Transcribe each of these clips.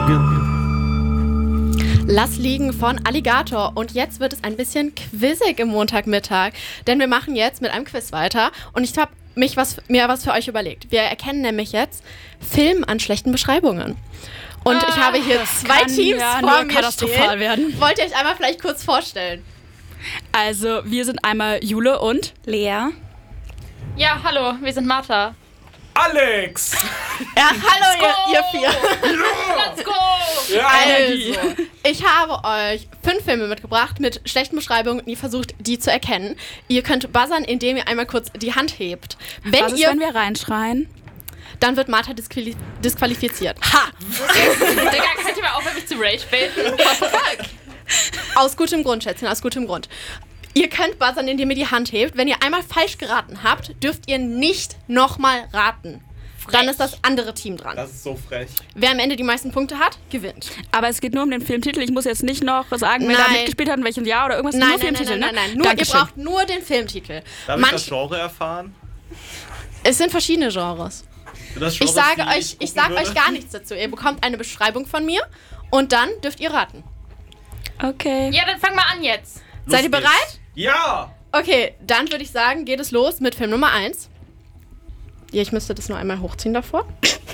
Lass liegen von Alligator. Und jetzt wird es ein bisschen quizzig im Montagmittag. Denn wir machen jetzt mit einem Quiz weiter. Und ich habe mir was für euch überlegt. Wir erkennen nämlich jetzt Film an schlechten Beschreibungen. Und ich habe hier zwei Teams vor mir stehen. Werden. Wollt ihr euch einmal vielleicht kurz vorstellen? Also, wir sind einmal Jule und Lea. Ja, hallo, wir sind Martha. Alex! Ja, hallo ihr vier. Let's go! Ja. Also, ich habe euch 5 Filme mitgebracht mit schlechten Beschreibungen und ihr versucht, die zu erkennen. Ihr könnt buzzern, indem ihr einmal kurz die Hand hebt. was ist, wenn wir reinschreien? Dann wird Martha disqualifiziert. Ha! Digga, könnt ihr mal aufhören, mich zu rage-baiten? What the fuck? Aus gutem Grund, Schätzchen, aus gutem Grund. Ihr könnt buzzern, indem ihr die Hand hebt. Wenn ihr einmal falsch geraten habt, dürft ihr nicht nochmal raten. Dann ist das andere Team dran. Das ist so frech. Wer am Ende die meisten Punkte hat, gewinnt. Aber es geht nur um den Filmtitel. Ich muss jetzt nicht noch sagen, wer da mitgespielt hat, in welchem Jahr oder irgendwas. Nur Filmtitel, nein. ne? Nur, ihr Dankeschön. braucht nur den Filmtitel. Darf ich das Genre erfahren? Es sind verschiedene Genres. Das Ich Genre, sage euch gar nichts dazu. Ihr bekommt eine Beschreibung von mir und dann dürft ihr raten. Okay. Ja, dann fang mal an jetzt. Seid ihr bereit? Ja! Okay, dann würde ich sagen, geht es los mit Film Nummer 1. Ja, ich müsste das nur einmal hochziehen davor.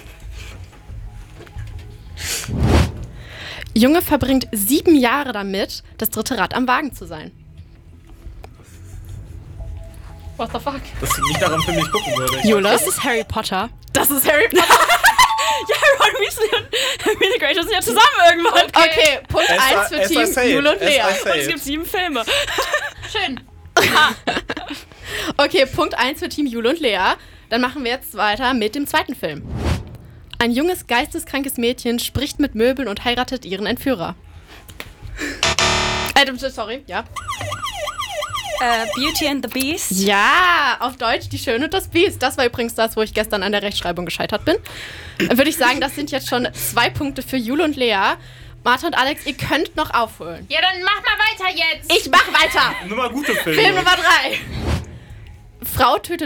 Junge verbringt 7 Jahre damit, das dritte Rad am Wagen zu sein. What the fuck? Dass ich nicht daran für mich gucken würde. Jule? Das ist Harry Potter. Das ist Harry Potter. Ja, Ron Weasley und Hermine Granger sind ja zusammen irgendwann. Okay, Punkt 1 für Team Jule und Lea. Und es gibt 7 Filme. Schön. Okay, Punkt 1 für Team Jule und Lea. Dann machen wir jetzt weiter mit dem zweiten Film. Ein junges, geisteskrankes Mädchen spricht mit Möbeln und heiratet ihren Entführer. Sorry, ja. Beauty and the Beast. Ja, auf Deutsch Die Schöne und das Biest. Das war übrigens das, wo ich gestern an der Rechtschreibung gescheitert bin. Dann würde ich sagen, das sind jetzt schon 2 Punkte für Jule und Lea. Martha und Alex, ihr könnt noch aufholen. Ja, dann mach mal weiter jetzt. Ich mach weiter. Nur mal gute Filme. Film Nummer 3. Frau tötet